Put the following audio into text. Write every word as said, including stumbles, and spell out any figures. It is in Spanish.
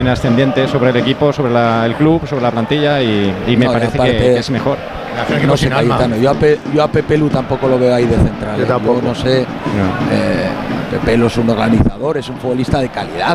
ascendiente sobre el equipo, sobre la, el club, sobre la plantilla y, y me no, parece aparte, que, que es mejor. No sé, Cayetano, yo a, Pe, yo a Pepelu tampoco lo veo ahí de central. Yo, yo tampoco. Yo no sé. No. Eh, Pepelu es un organizador, es un futbolista de calidad.